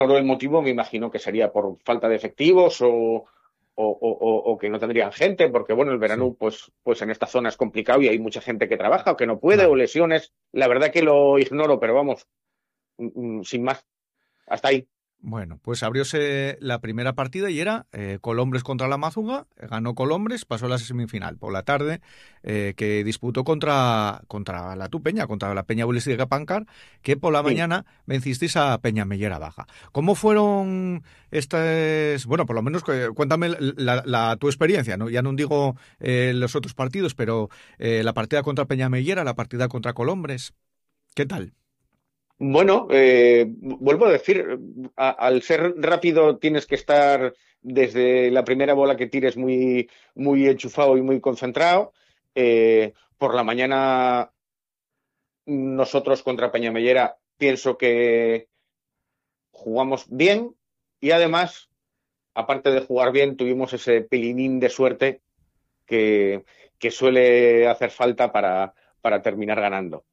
el motivo, me imagino que sería por falta de efectivos o que no tendrían gente, porque bueno, el Sí, verano pues en esta zona es complicado y hay mucha gente que trabaja o que no puede o claro. lesiones. La verdad que lo ignoro, pero vamos, sin más, hasta ahí. Bueno, pues abrióse la primera partida y era Colombres contra la Mazunga. Ganó Colombres, pasó a la semifinal por la tarde, que disputó contra la tu Peña, contra la Peña Bolística Pancar, que por la Sí. mañana vencisteis a Peña Mellera Baja. ¿Cómo fueron estas? Bueno, por lo menos cuéntame tu experiencia, ¿no? Ya no digo los otros partidos, pero la partida contra Peña Mellera, la partida contra Colombres, ¿qué tal? Bueno, vuelvo a decir, al ser rápido tienes que estar desde la primera bola que tires muy enchufado y muy concentrado. Por la mañana nosotros contra Peñamellera pienso que jugamos bien y además, aparte de jugar bien, tuvimos ese pelinín de suerte que, que suele hacer falta para terminar ganando.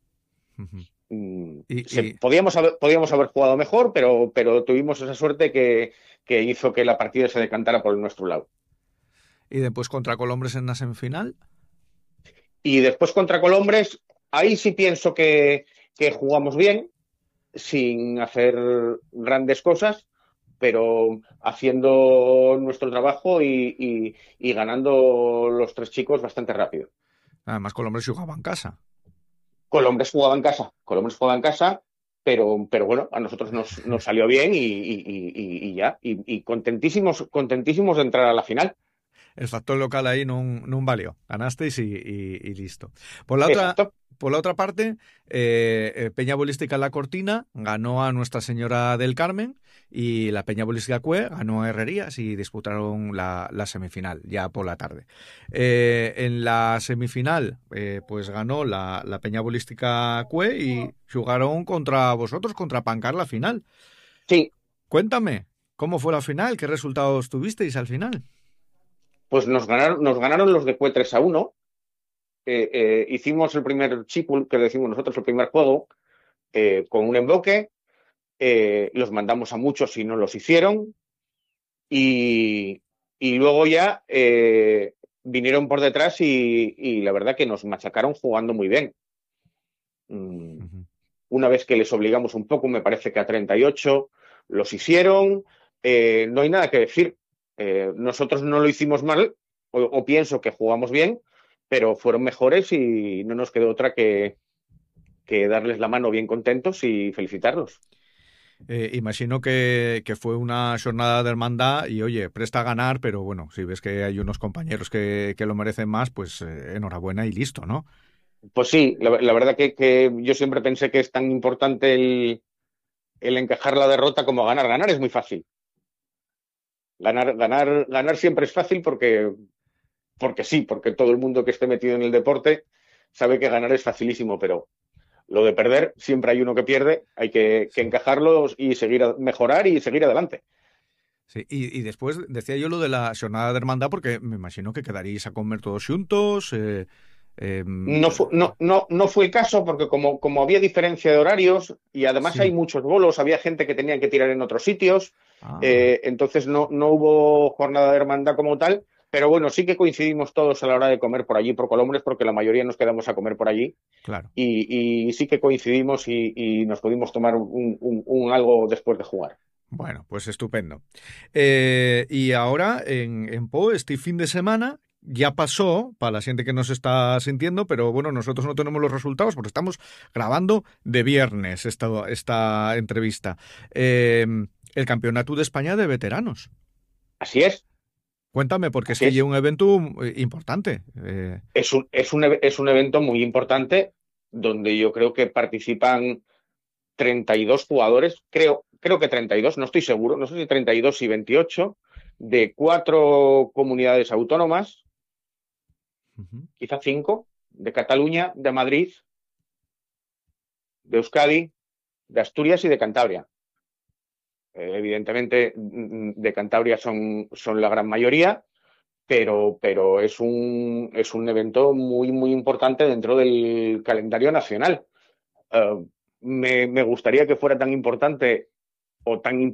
Y, y, Podíamos haber jugado mejor, pero tuvimos esa suerte que hizo que la partida se decantara por nuestro lado. y después contra Colombres en la semifinal. Y después contra Colombres, ahí sí pienso que jugamos bien, sin hacer grandes cosas, pero haciendo nuestro trabajo y ganando los tres chicos bastante rápido. Además, Colombres jugaba en casa. Colombres jugaba en casa, pero bueno, a nosotros nos salió bien y ya, y contentísimos de entrar a la final. El factor local ahí no valió. Ganasteis y listo. Por la otra, Exacto. por la otra parte, Peña Bolística La Cortina ganó a Nuestra Señora del Carmen y la Peña Bolística Cue ganó a Herrerías y disputaron la semifinal ya por la tarde. En la semifinal, pues ganó la Peña Bolística Cue y jugaron contra vosotros, contra Pancar la final. Sí, Cuéntame, ¿cómo fue la final? ¿Qué resultados tuvisteis al final? pues nos ganaron los de Cue 3-1. Hicimos el primer chipul, que decimos nosotros, el primer juego, con un emboque. Los mandamos a muchos y no los hicieron. Y, y luego ya vinieron por detrás y la verdad que nos machacaron jugando muy bien. Mm, Ujú. una vez que les obligamos un poco, me parece que a 38 los hicieron. No hay nada que decir. Nosotros no lo hicimos mal, o pienso que jugamos bien, pero fueron mejores y no nos quedó otra que darles la mano bien contentos y felicitarlos. Imagino que fue una jornada de hermandad y, oye, presta a ganar, pero bueno, si ves que hay unos compañeros que lo merecen más, pues enhorabuena y listo, ¿no? Pues sí, la verdad que yo siempre pensé que es tan importante el encajar la derrota como ganar. Ganar es muy fácil. Ganar siempre es fácil porque sí, porque todo el mundo que esté metido en el deporte sabe que ganar es facilísimo, pero lo de perder, siempre hay uno que pierde, hay que Sí. encajarlos y mejorar y seguir adelante. Sí, y después decía yo lo de la jornada de hermandad porque me imagino que quedaríais a comer todos juntos. No fue el caso porque como había diferencia de horarios y además hay Sí. muchos bolos, había gente que tenían que tirar en otros sitios, Ah, entonces no hubo jornada de hermandad como tal, pero bueno, sí que coincidimos todos a la hora de comer por allí, por Colombres, porque la mayoría nos quedamos a comer por allí claro. y sí que coincidimos y nos pudimos tomar un algo después de jugar. Bueno, pues estupendo. Y ahora en Po, este fin de semana, ya pasó, para la gente que nos está sintiendo, pero bueno, nosotros no tenemos los resultados porque estamos grabando de viernes esta entrevista. Eh, el Campeonato de España de Veteranos. Así es, Cuéntame, porque es así que hay es. un evento importante. Es un evento muy importante donde yo creo que participan 32 jugadores, creo que 32, no estoy seguro, no sé si 32 y 28, de cuatro comunidades autónomas, Ujú. quizá cinco, de Cataluña, de Madrid, de Euskadi, de Asturias y de Cantabria. Evidentemente, de Cantabria son la gran mayoría, pero es un evento muy importante dentro del calendario nacional. Uh, me gustaría que fuera tan importante o tan